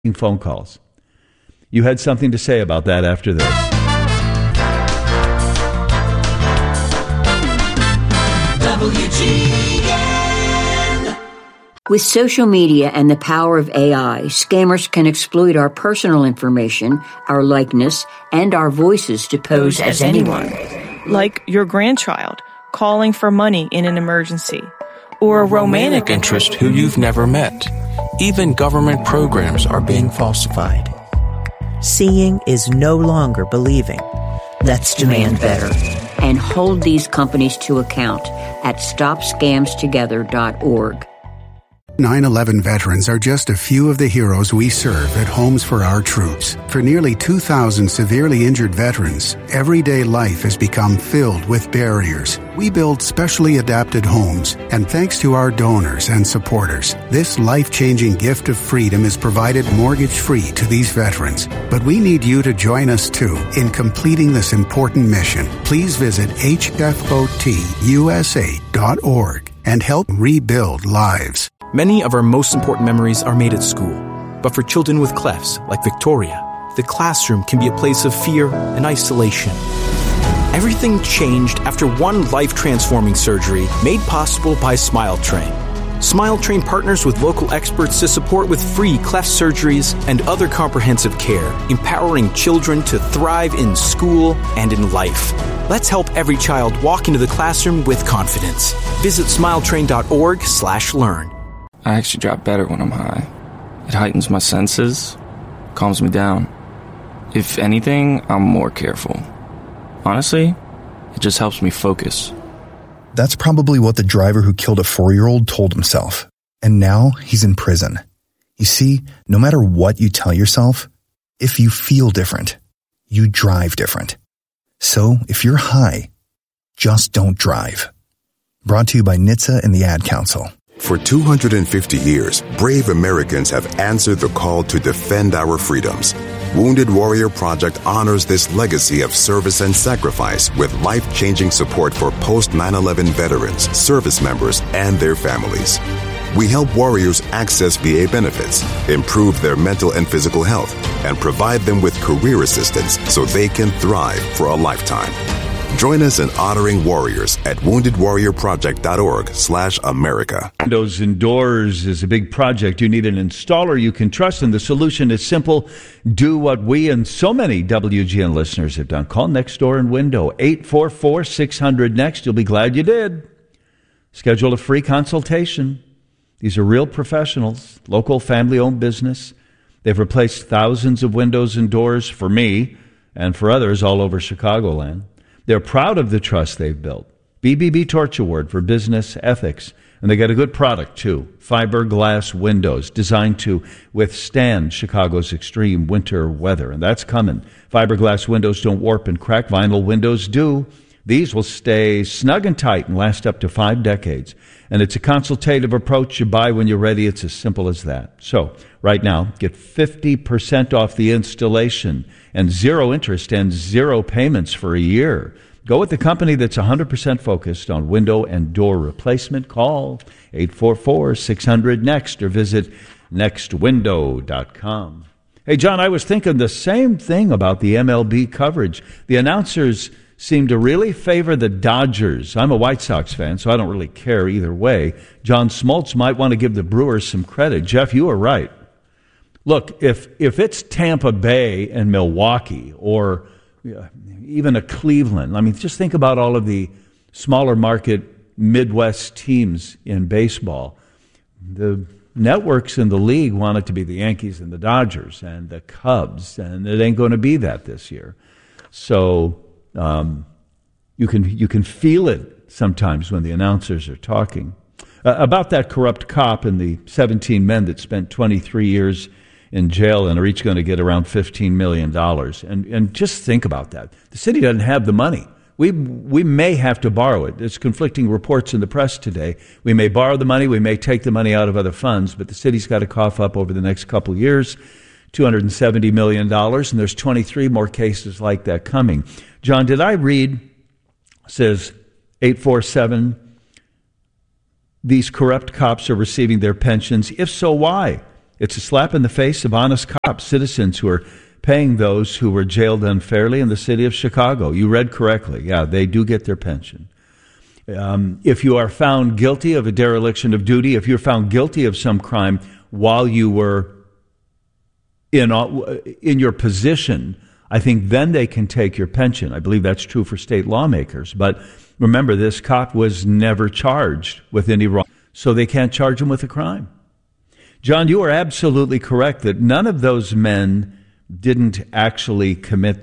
phone calls. You had something to say about that after this. WGN. With social media and the power of AI, scammers can exploit our personal information, our likeness, and our voices to pose as anyone. Like your grandchild calling for money in an emergency. Or a romantic interest who you've never met. Even government programs are being falsified. Seeing is no longer believing. Let's demand better and hold these companies to account at stopscamstogether.org. 9/11 veterans are just a few of the heroes we serve at Homes for Our Troops. For nearly 2,000 severely injured veterans, everyday life has become filled with barriers. We build specially adapted homes, and thanks to our donors and supporters, this life-changing gift of freedom is provided mortgage-free to these veterans. But we need you to join us, too, in completing this important mission. Please visit hfotusa.org and help rebuild lives. Many of our most important memories are made at school. But for children with clefts, like Victoria, the classroom can be a place of fear and isolation. Everything changed after one life-transforming surgery made possible by SmileTrain. SmileTrain partners with local experts to support with free cleft surgeries and other comprehensive care, empowering children to thrive in school and in life. Let's help every child walk into the classroom with confidence. Visit smiletrain.org/learn. I actually drop better when I'm high. It heightens my senses, calms me down. If anything, I'm more careful. Honestly, it just helps me focus. That's probably what the driver who killed a 4-year-old told himself. And now he's in prison. You see, no matter what you tell yourself, if you feel different, you drive different. So if you're high, just don't drive. Brought to you by NHTSA and the Ad Council. For 250 years, brave Americans have answered the call to defend our freedoms. Wounded Warrior Project honors this legacy of service and sacrifice with life-changing support for post-9/11 veterans, service members, and their families. We help warriors access VA benefits, improve their mental and physical health, and provide them with career assistance so they can thrive for a lifetime. Join us in honoring warriors at woundedwarriorproject.org/America. Windows and doors is a big project. You need an installer you can trust, and the solution is simple. Do what we and so many WGN listeners have done. Call Nextdoor and Window, 844-600-NEXT. You'll be glad you did. Schedule a free consultation. These are real professionals, local family-owned business. They've replaced thousands of windows and doors for me and for others all over Chicagoland. They're proud of the trust they've built. BBB Torch Award for business ethics. And they got a good product, too. Fiberglass windows designed to withstand Chicago's extreme winter weather. And that's coming. Fiberglass windows don't warp and crack. Vinyl windows do. These will stay snug and tight and last up to 5 decades. And it's a consultative approach. You buy when you're ready. It's as simple as that. So right now, get 50% off the installation and 0 interest and 0 payments for a year. Go with the company that's 100% focused on window and door replacement. Call 844-600-NEXT or visit nextwindow.com. Hey, John, I was thinking the same thing about the MLB coverage. The announcers seem to really favor the Dodgers. I'm a White Sox fan, so I don't really care either way. John Smoltz might want to give the Brewers some credit. Jeff, you are right. Look, if it's Tampa Bay and Milwaukee or even a Cleveland, I mean, just think about all of the smaller market Midwest teams in baseball. The networks in the league want it to be the Yankees and the Dodgers and the Cubs, and it ain't going to be that this year. So you can feel it sometimes when the announcers are talking. About that corrupt cop and the 17 men that spent 23 years in jail and are each going to get around $15 million. And just think about that. The city doesn't have the money. We may have to borrow it. There's conflicting reports in the press today. We may borrow the money. We may take the money out of other funds, but the city's got to cough up over the next couple of years $270 million, and there's 23 more cases like that coming. John, did I read, says 847, these corrupt cops are receiving their pensions? If so, why? It's a slap in the face of honest cops, citizens who are paying those who were jailed unfairly in the city of Chicago. You read correctly. Yeah, they do get their pension. If you are found guilty of a dereliction of duty, if you're found guilty of some crime while you were in your position, I think then they can take your pension. I believe that's true for state lawmakers. But remember, this cop was never charged with any wrong, so they can't charge him with a crime. John, you are absolutely correct that none of those men didn't actually commit